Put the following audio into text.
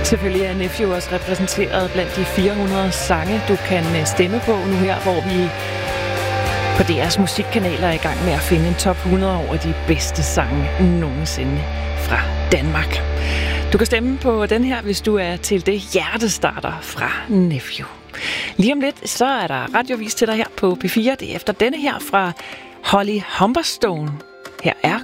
Selvfølgelig er Nephew også repræsenteret blandt de 400 sange, du kan stemme på nu her, hvor vi på DR's musikkanaler er i gang med at finde en top 100 over de bedste sange nogensinde fra Danmark. Du kan stemme på den her, hvis du er til det hjertestarter fra Nephew. Lige om lidt, så er der radiovis til dig her på P4. Det er efter denne her fra Holly Humberstone. Her er